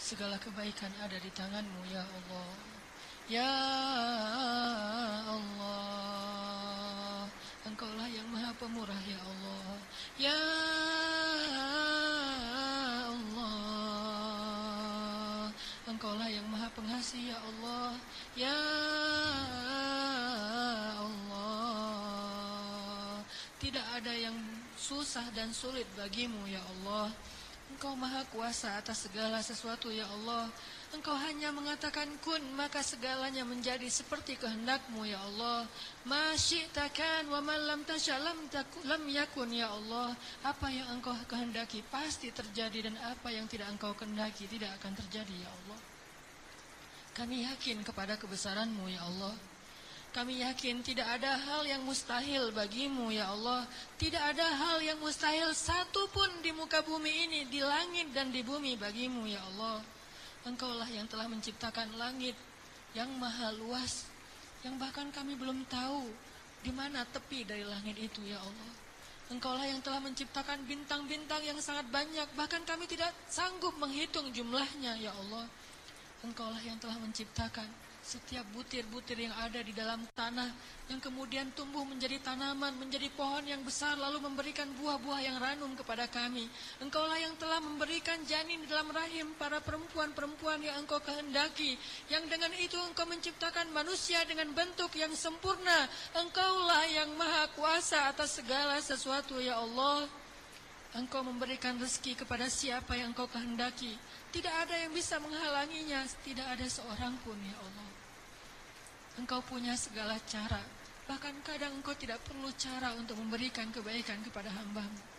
Segala kebaikan ada di tangan-Mu ya Allah. Ya Allah, Engkaulah yang Maha Pemurah ya Allah. Ya Allah, Engkaulah yang Maha Pengasih ya Allah. Ya Allah, tidak ada yang susah dan sulit bagimu ya Allah. Engkau Maha Kuasa atas segala sesuatu ya Allah. Engkau hanya mengatakan kun, maka segalanya menjadi seperti kehendak-Mu ya Allah. Ma syi'ta kan wa man lam tasya lam yakun ya Allah. Apa yang Engkau kehendaki pasti terjadi, dan apa yang tidak Engkau kehendaki tidak akan terjadi ya Allah. Kami yakin kepada kebesaran-Mu ya Allah. Kami yakin tidak ada hal yang mustahil bagimu ya Allah. Tidak ada hal yang mustahil satupun di muka bumi ini, di langit dan di bumi bagimu ya Allah. Engkaulah yang telah menciptakan langit yang maha luas, yang bahkan kami belum tahu di mana tepi dari langit itu ya Allah. Engkaulah yang telah menciptakan bintang-bintang yang sangat banyak, bahkan kami tidak sanggup menghitung jumlahnya ya Allah. Engkaulah yang telah menciptakan setiap butir-butir yang ada di dalam tanah, yang kemudian tumbuh menjadi tanaman, menjadi pohon yang besar, lalu memberikan buah-buah yang ranum kepada kami. Engkaulah yang telah memberikan janin di dalam rahim para perempuan-perempuan yang Engkau kehendaki, yang dengan itu Engkau menciptakan manusia dengan bentuk yang sempurna. Engkaulah yang Maha Kuasa atas segala sesuatu ya Allah. Engkau memberikan rezeki kepada siapa yang Engkau kehendaki. Tidak ada yang bisa menghalanginya, tidak ada seorang pun ya Allah. Engkau punya segala cara, bahkan kadang Engkau tidak perlu cara untuk memberikan kebaikan kepada hamba-Mu.